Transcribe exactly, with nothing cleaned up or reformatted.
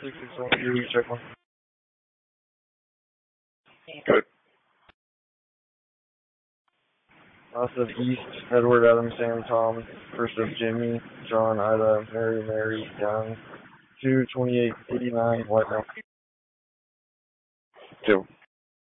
six six one, you check one. Good. Last of East, Edward, Adam, Sam, Tom. First of Jimmy, John, Ida, Mary, Mary, Young. two twenty-eight eighty-nine, White Milk. Two.